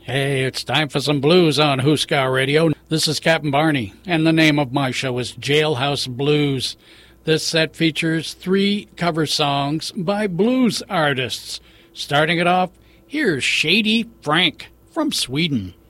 Hey, it's time for some blues on Huskar Radio. This is Captain Barney, and the name of my show is Jailhouse Blues. This set features 3 cover songs by blues artists. Starting it off, here's Shady Frank from Sweden.